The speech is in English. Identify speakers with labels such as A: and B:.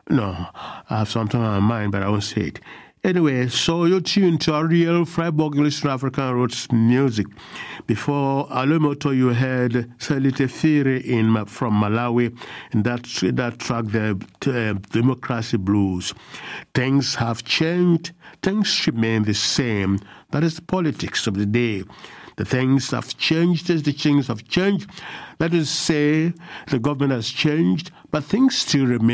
A: No, I have something on my mind, but I won't say it. Anyway, so you're tuned to a real Freiburg Eastern African roots music. Before Alomoto, you heard Salite Firi from Malawi, and that track, the Democracy Blues. Things have changed, things remain the same. That is the politics of the day. The things have changed as the things have changed. That is to say, the government has changed, but things still remain